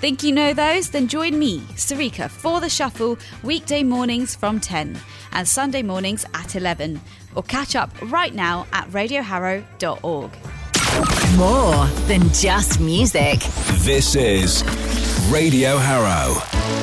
Think you know those? Then join me, Sarika, for The Shuffle weekday mornings from 10 and Sunday mornings at 11. Or catch up right now at radioharrow.org. More than just music. This is Radio Harrow.